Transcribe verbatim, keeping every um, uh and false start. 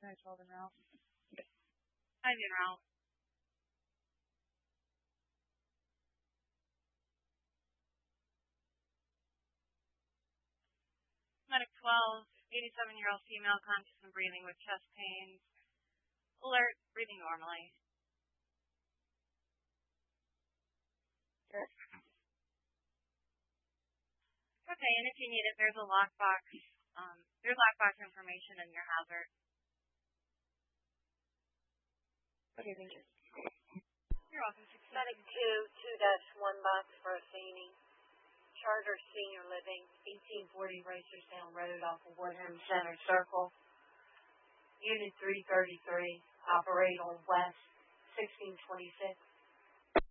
Hi, twelve en route. five en route. Medic twelve, eighty-seven-year-old female, conscious and breathing with chest pains. Alert, breathing normally. Good. Okay, and if you need it, there's a lockbox. Um, there's lockbox information in your hazard. Okay, thank you. You're welcome. Medic two, two dash one box for Athene. Charter Senior Living, eighteen forty Racerstown Road off of Woodham Center Circle. Unit three thirty-three, operate on West sixteen twenty-six.